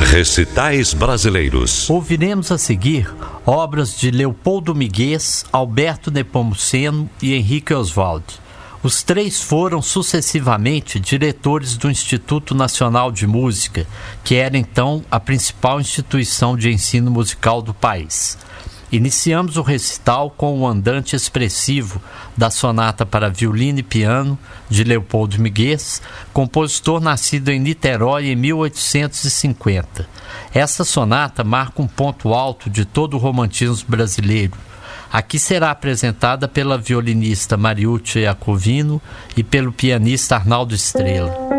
Recitais brasileiros. Ouviremos a seguir obras de Leopoldo Miguez, Alberto Nepomuceno e Henrique Oswald. Os três foram sucessivamente diretores do Instituto Nacional de Música, que era então a principal instituição de ensino musical do país. Iniciamos o recital com o andante expressivo da sonata para violino e piano de Leopoldo Miguez, compositor nascido em Niterói em 1850. Essa sonata marca um ponto alto de todo o romantismo brasileiro. Aqui será apresentada pela violinista Mariuccia Iacovino e pelo pianista Arnaldo Estrela.